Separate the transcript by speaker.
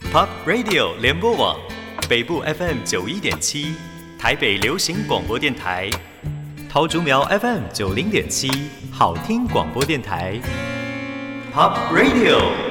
Speaker 1: Pop Radio 联播网，北部 FM 91.7，台北流行广播电台，桃竹苗 FM 90.7，好听广播电台。Pop Radio。